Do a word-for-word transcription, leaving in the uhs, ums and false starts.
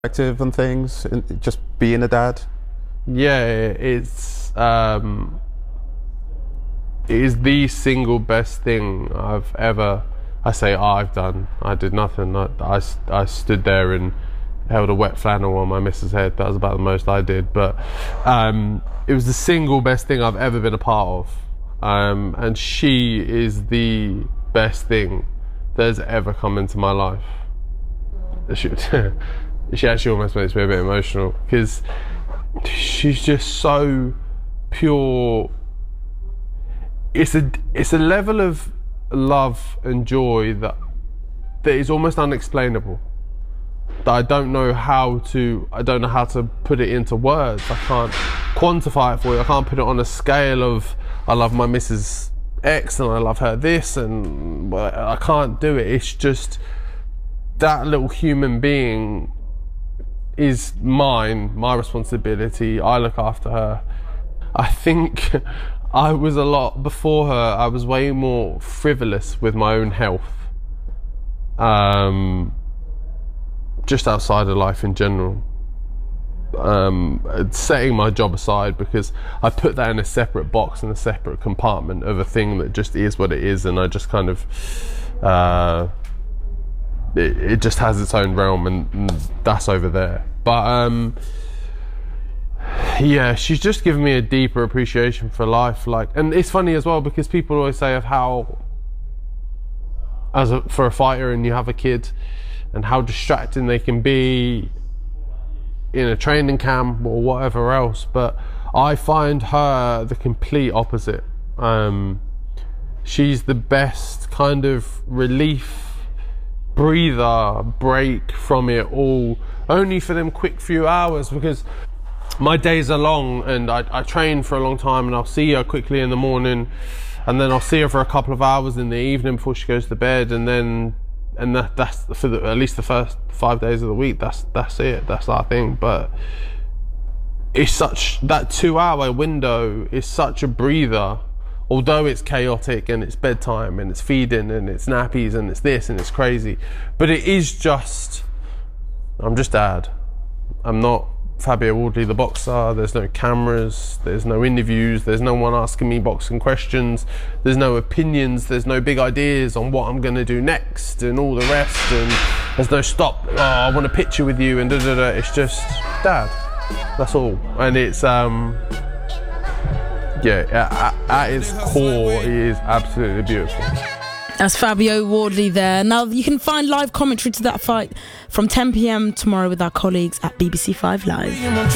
Active and things, and just being a dad? Yeah, it's um, it is the single best thing I've ever. I say I've done. I did nothing. I, I, I stood there and held a wet flannel on my missus' head. That was about the most I did. But um, it was the single best thing I've ever been a part of. Um, and she is the best thing that has ever come into my life. She, she actually almost makes me a bit emotional because she's just so pure. It's a it's a level of love and joy that that is almost unexplainable. That I don't know how to I don't know how to put it into words. I can't quantify it for you. I can't put it on a scale of I love my missus X and I love her this, and well, I can't do it. It's just that little human being is mine, my responsibility. I look after her. I think I was a lot before her. I was way more frivolous with my own health, um, just outside of life in general. Um, setting my job aside because I put that in a separate box, in a separate compartment of a thing that just is what it is, and I just kind of. Uh, It, it just has its own realm, and, and that's over there. But um, yeah, she's just given me a deeper appreciation for life. Like, and it's funny as well because people always say of how, as a, for a fighter, and you have a kid, and how distracting they can be in a training camp or whatever else. But I find her the complete opposite. Um, she's the best kind of relief. Breather, break from it all, only for them quick few hours, because my days are long and I, I train for a long time, and I'll see her quickly in the morning, and then I'll see her for a couple of hours in the evening before she goes to bed, and then and that, that's for the, at least the first five days of the week. That's that's it. That's our thing. But it's such that two-hour window is such a breather. Although it's chaotic and it's bedtime and it's feeding and it's nappies and it's this and it's crazy, but it is just, I'm just dad. I'm not Fabio Wardley the boxer. There's no cameras, there's no interviews, there's no one asking me boxing questions, there's no opinions, there's no big ideas on what I'm gonna do next and all the rest, and there's no stop, oh, I want a picture with you and da da da. It's just dad, that's all. And it's, um, yeah, at, at its core, it is absolutely beautiful. That's Fabio Wardley there. Now, you can find live commentary to that fight from ten p m tomorrow with our colleagues at B B C Five Live.